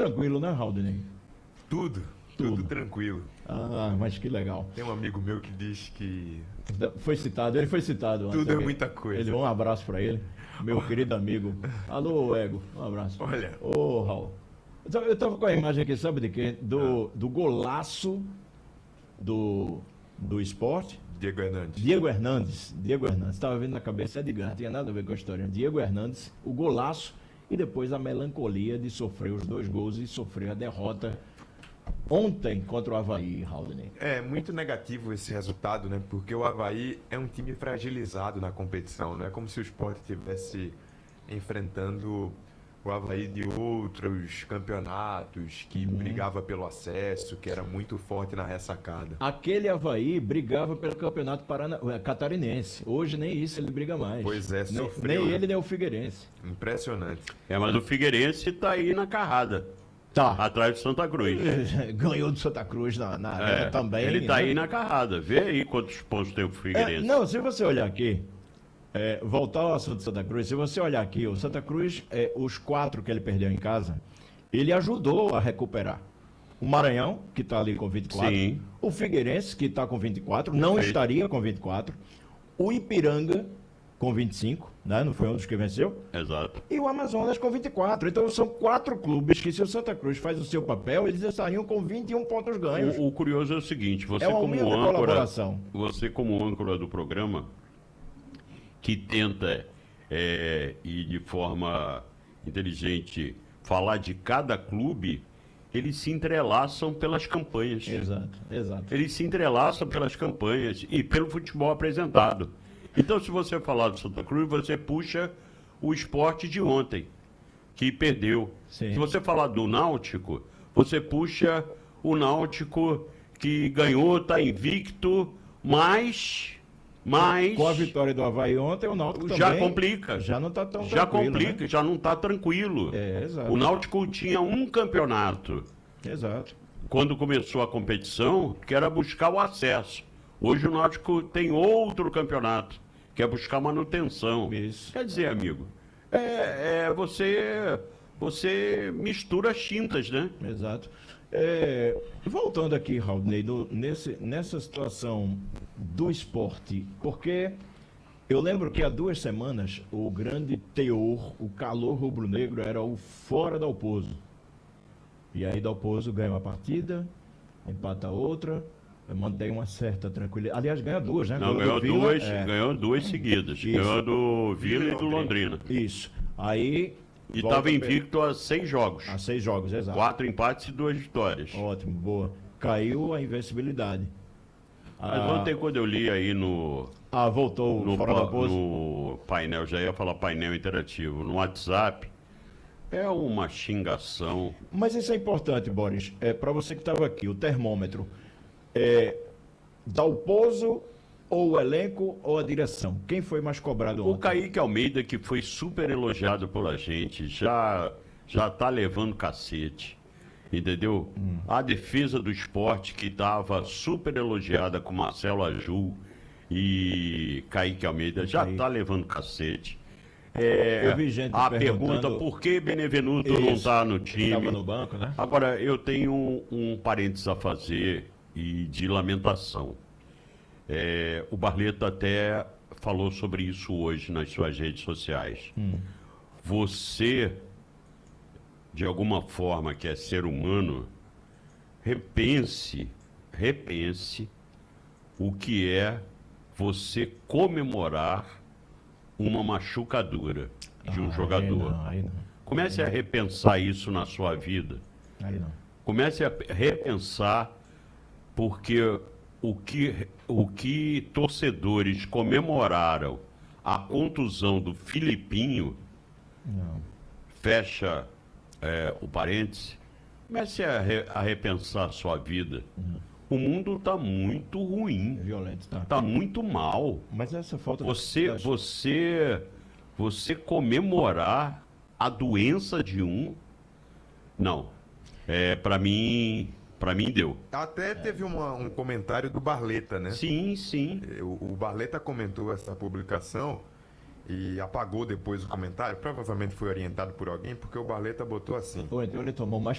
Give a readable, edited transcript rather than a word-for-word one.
tranquilo, né, Haldney? Tudo tranquilo. Ah, mas que legal. Tem um amigo meu que diz que Ele foi citado antes. tudo é muita coisa. Um abraço para ele, meu querido amigo. Alô, Ego, um abraço. Olha. Ô, Raul. Eu tava com a imagem aqui, sabe de quê? Do golaço do esporte. Diego Hernandes. Diego Hernandes. Estava vendo na cabeça Edgar, não tinha nada a ver com a história. Diego Hernandes, o golaço e depois a melancolia de sofrer os 2 gols e sofrer a derrota ontem contra o Avaí, Haldney. É muito negativo esse resultado, né? Porque o Avaí é um time fragilizado na competição. Não é como se o Sport estivesse enfrentando o Avaí de outros campeonatos que brigava pelo acesso, que era muito forte na ressacada. Aquele Avaí brigava pelo campeonato catarinense. Hoje nem isso ele briga mais. Pois é, Nem sofreu. ele, nem o Figueirense. Impressionante. Mas o Figueirense tá aí na carrada. Tá. Atrás do Santa Cruz. Ganhou do Santa Cruz na arena também. Ele tá né? aí na carrada. Vê aí quantos pontos tem o Figueirense. Não, se você olhar aqui, voltar ao assunto do Santa Cruz, se você olhar aqui, o Santa Cruz, os 4 que ele perdeu em casa, ele ajudou a recuperar. O Maranhão, que está ali com 24. Sim. O Figueirense, que está com 24, não estaria com 24. O Ipiranga, com 25, né? Não foi um dos que venceu. Exato. E o Amazonas com 24. Então são 4 clubes que, se o Santa Cruz faz o seu papel, eles estariam com 21 pontos ganhos. O curioso é o seguinte, É uma humilde colaboração. Você como âncora do programa, que tenta e de forma inteligente falar de cada clube, eles se entrelaçam pelas campanhas. Exato. Eles se entrelaçam pelas campanhas e pelo futebol apresentado. Então, se você falar do Santa Cruz, você puxa o Sport de ontem, que perdeu. Sim. Se você falar do Náutico, você puxa o Náutico que ganhou, está invicto, mas Com a vitória do Avaí ontem, o Náutico já também complica. já não está tão Já tranquilo, complica, né? já não está tranquilo. Exato. O Náutico tinha um campeonato Exato. quando começou a competição, que era buscar o acesso. Hoje o Náutico tem outro campeonato, que é buscar manutenção. Isso. Quer dizer, amigo, você mistura as tintas, né? Exato. Voltando aqui, Haldney, nessa situação do esporte, porque eu lembro que há 2 semanas o grande teor, o calor rubro-negro era o fora Dalpozo. E aí Dalpozo ganha uma partida, empata outra, mantém uma certa tranquilidade. Aliás, ganha 2, né? Não, ganhou duas seguidas. Isso. Ganhou do Vila e do Londrina. Isso. Aí. E volta estava invicto a 6 jogos. a 6 jogos, exato. 4 empates e 2 vitórias. Ótimo, boa. Caiu a invencibilidade. Mas ontem, quando eu li aí no Voltou fora da pose. no painel, já ia falar painel interativo, no WhatsApp, é uma xingação. Mas isso é importante, Boris. Para você que estava aqui, o termômetro. Dalpozo ou o elenco ou a direção? Quem foi mais cobrado O ontem? Kaique Almeida, que foi super elogiado pela gente, já tá levando cacete. Entendeu? A defesa do esporte, que estava super elogiada com Marcelo Aju e Kaique Almeida, já tá levando cacete. Eu vi gente a perguntando- pergunta, por que Benevenuto não está no time? Estava no banco, né? Agora, eu tenho um parênteses a fazer e de lamentação. O Barleta até falou sobre isso hoje nas suas redes sociais. Você, de alguma forma, que é ser humano, repense o que é você comemorar uma machucadura de um jogador. Aí não. Comece a repensar isso na sua vida. Aí não. Comece a repensar, porque o que torcedores comemoraram a contusão do Filipinho, Não. fecha o parêntese, comece a repensar a sua vida. O mundo está muito ruim, Violento, tá? está muito mal. Mas essa falta Você comemorar a doença de um, não. Para mim deu. Até teve um comentário do Barleta, né? Sim, sim. O Barleta comentou essa publicação e apagou depois o comentário. Provavelmente foi orientado por alguém, porque o Barleta botou assim: Ou então ele tomou mais